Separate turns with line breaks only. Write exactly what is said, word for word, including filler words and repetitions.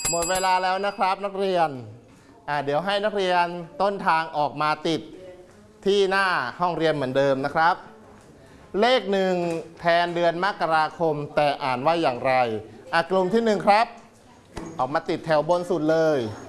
หมดเวลาแล้วนะครับนักเรียนอ่าเดี๋ยวให้นักเรียนต้นทางออกมาติดที่หน้าห้องเรียนเหมือนเดิมนะครับเลขหนึ่งแทนเดือนมกราคมแต่อ่านว่าอย่างไรอ่ะกลุ่มที่หนึ่งครับออกมาติดแถวบนสุดเลย